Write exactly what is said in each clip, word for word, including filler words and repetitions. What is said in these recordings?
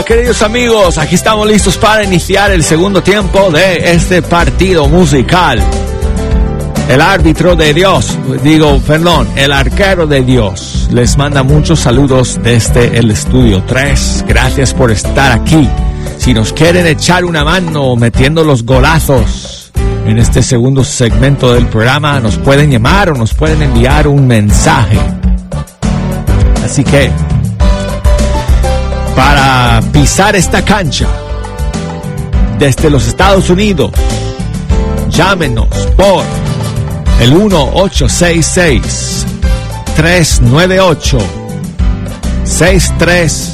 queridos amigos, aquí estamos listos para iniciar el segundo tiempo de este partido musical. El árbitro de Dios, digo, perdón, el arquero de Dios, les manda muchos saludos desde el estudio tres. Gracias por estar aquí. Si nos quieren echar una mano metiendo los golazos en este segundo segmento del programa, nos pueden llamar o nos pueden enviar un mensaje. Así que, para pisar esta cancha desde los Estados Unidos, llámenos por el uno ocho seis seis, tres nueve ocho, seis tres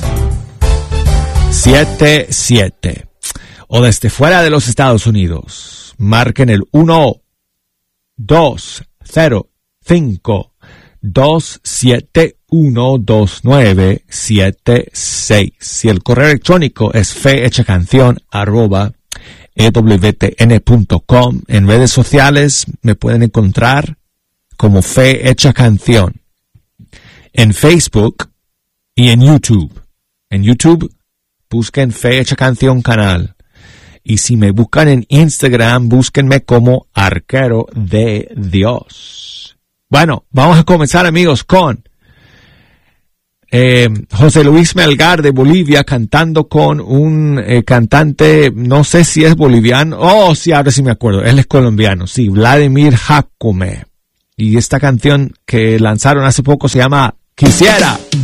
siete siete. O desde fuera de los Estados Unidos, marquen el uno dos cero cinco, dos siete uno, dos nueve siete seis. Y el correo electrónico es fehechacanción arroba e w t n punto com. En redes sociales me pueden encontrar como Fe Hecha Canción, en Facebook y en YouTube. En YouTube busquen Fe Hecha Canción canal, y si me buscan en Instagram, búsquenme como Arquero de Dios. Bueno, vamos a comenzar, amigos, con Eh, José Luis Melgar de Bolivia cantando con un eh, cantante, no sé si es boliviano, oh sí, ahora sí me acuerdo, él es colombiano, sí, Vladimir Jacome. Y esta canción que lanzaron hace poco se llama Quisiera.